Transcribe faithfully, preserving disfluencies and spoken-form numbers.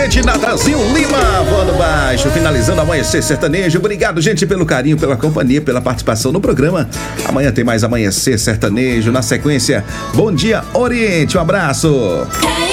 Oriente, Natanzinho Lima, voando baixo, finalizando Amanhecer Sertanejo. Obrigado, gente, pelo carinho, pela companhia, pela participação no programa. Amanhã tem mais Amanhecer Sertanejo. Na sequência, Bom Dia Oriente. Um abraço.